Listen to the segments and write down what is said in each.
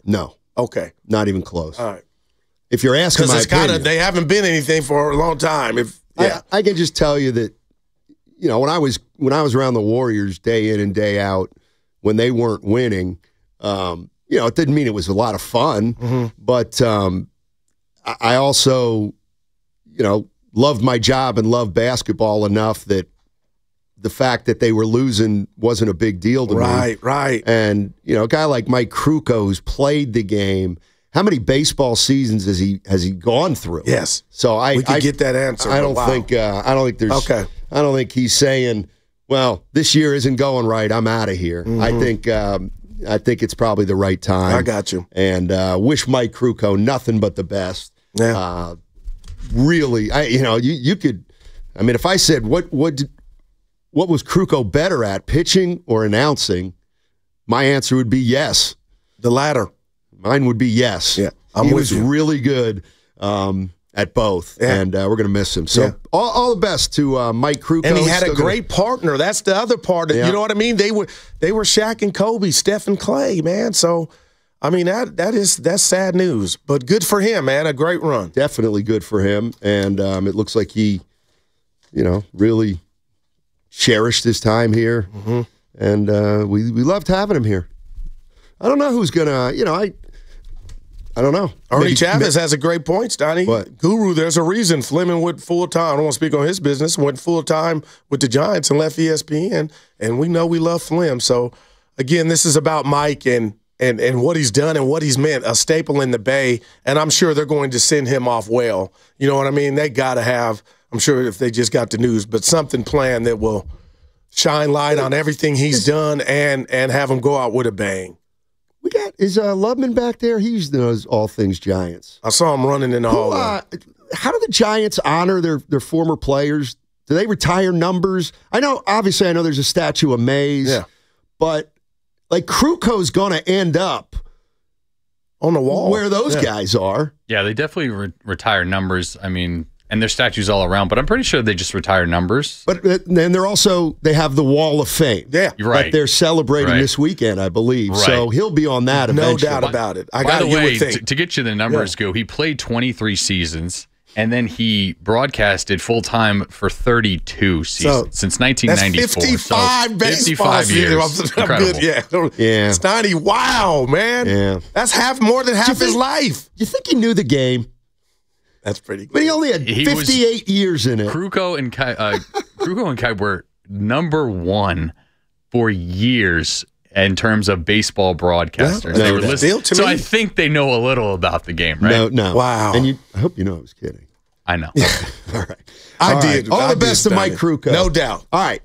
No. Okay. Not even close. All right. If you're asking my opinion. They haven't been anything for a long time. I can just tell you that, when I was around the Warriors day in and day out, when they weren't winning, it didn't mean it was a lot of fun, but I also, loved my job and loved basketball enough that the fact that they were losing wasn't a big deal to me. Right. And, a guy like Mike Krukow, who's played the game, how many baseball seasons has he gone through? Yes. So we can get that answer. I don't think there's. Okay. I don't think he's saying, well, this year isn't going right, I'm out of here. I think it's probably the right time. I got you. And wish Mike Krukow nothing but the best. Yeah. Really, you could. I mean, if I said what was Krukow better at, pitching or announcing, my answer would be yes. The latter. Mine would be yes. Yeah, he was really good at both, and we're going to miss him. So all the best to Mike Krukow. And he had a great partner. That's the other part. You know what I mean? They were Shaq and Kobe, Steph and Clay, man. So, I mean, that's sad news. But good for him, man. A great run. Definitely good for him. And it looks like he, really cherished his time here. And we loved having him here. I don't know who's going to, I don't know. Ernie Chavez has a great point, Donnie. What? Guru, there's a reason Fleming went full-time. I don't want to speak on his business. Went full-time with the Giants and left ESPN. And we know we love Flem. So, again, this is about Mike and what he's done and what he's meant, a staple in the Bay. And I'm sure they're going to send him off well. You know what I mean? They got to have, I'm sure if they just got the news, but something planned that will shine light on everything he's done and have him go out with a bang. Is Lubman back there? He knows all things Giants. I saw him running in the hallway. How do the Giants honor their former players? Do they retire numbers? Obviously, I know there's a statue of Mays, but like Krukow's going to end up on the wall where those guys are. Yeah, they definitely retire numbers. I mean, and there's statues all around, but I'm pretty sure they just retire numbers. But then they have the Wall of Fame. Yeah, right. That they're celebrating this weekend, I believe. Right. So he'll be on that eventually. No doubt about it. By the way, to get you the numbers, he played 23 seasons, and then he broadcasted full-time for 32 seasons since 1994. That's 55 baseball years. Incredible. Good. Yeah. Stoney, wow, man. Yeah. That's more than half his life. You think he knew the game? That's pretty good. But he only had 58 years in it. Krukow and Kai were number one for years in terms of baseball broadcasters. They were listening. So I think they know a little about the game, right? No. Wow. And I hope you know I was kidding. I know. All right. I did. All the best to Mike Krukow. No doubt. All right.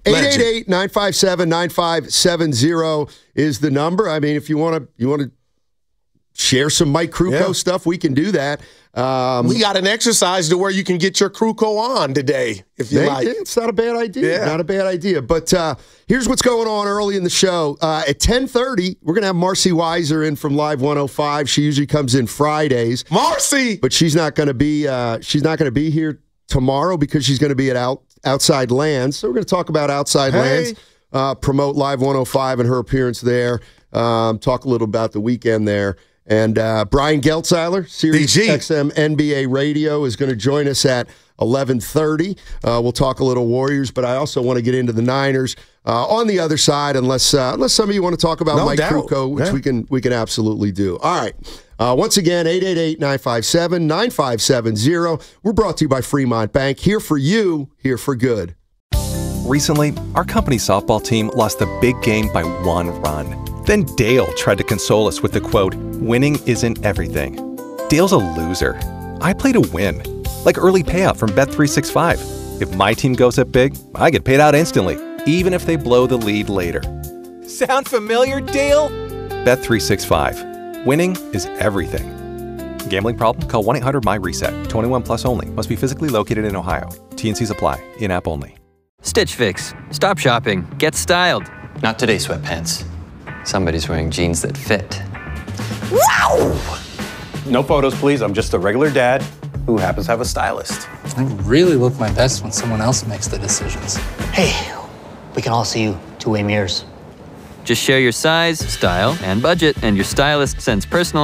888-957-9570 is the number. I mean, if you want to share some Mike Krukow stuff, we can do that. We got an exercise to where you can get your Krukow on today, if you like. It's not a bad idea. Not a bad idea. But here's what's going on early in the show. At 10:30, we're going to have Marcy Weiser in from Live 105. She usually comes in Fridays. Marcy! But she's not going to be here tomorrow because she's going to be at Outside Lands. So we're going to talk about Outside Lands, promote Live 105 and her appearance there, talk a little about the weekend there. And Brian Geltzeiler, Sirius XM NBA Radio, is going to join us at 11:30. We'll talk a little Warriors, but I also want to get into the Niners on the other side, unless some of you want to talk about Mike Krukow, which we can absolutely do. All right. Once again, 888-957-9570. We're brought to you by Fremont Bank. Here for you, here for good. Recently, our company softball team lost the big game by 1 run. Then Dale tried to console us with the quote, "Winning isn't everything." Dale's a loser. I play to win. Like early payout from Bet365. If my team goes up big, I get paid out instantly, even if they blow the lead later. Sound familiar, Dale? Bet365. Winning is everything. Gambling problem? Call 1-800-MY-RESET. 21 plus only. Must be physically located in Ohio. T&Cs apply. In-app only. Stitch Fix. Stop shopping. Get styled. Not today, sweatpants. Somebody's wearing jeans that fit. Wow! No photos, please. I'm just a regular dad who happens to have a stylist. I really look my best when someone else makes the decisions. Hey, we can all see you two-way mirrors. Just share your size, style, and budget, and your stylist sends personalized